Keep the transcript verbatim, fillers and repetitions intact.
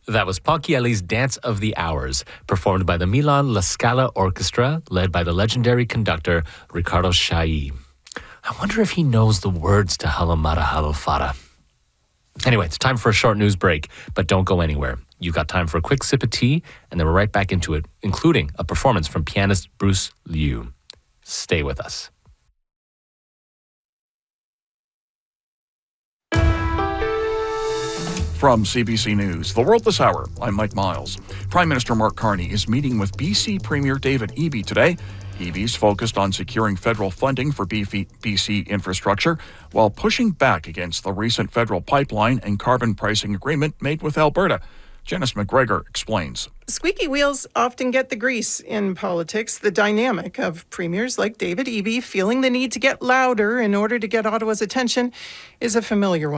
That was Ponchielli's Dance of the Hours, performed by the Milan La Scala Orchestra, led by the legendary conductor Riccardo Chailly. I wonder if he knows the words to Halomara Halofara. Anyway, it's time for a short news break, but don't go anywhere. You've got time for a quick sip of tea, and then we're right back into it, including a performance from pianist Bruce Liu. Stay with us. From C B C News, The World This Hour, I'm Mike Miles. Prime Minister Mark Carney is meeting with B C Premier David Eby today. Eby's focused on securing federal funding for B C infrastructure while pushing back against the recent federal pipeline and carbon pricing agreement made with Alberta. Janice McGregor explains. Squeaky wheels often get the grease in politics. The dynamic of premiers like David Eby feeling the need to get louder in order to get Ottawa's attention is a familiar one.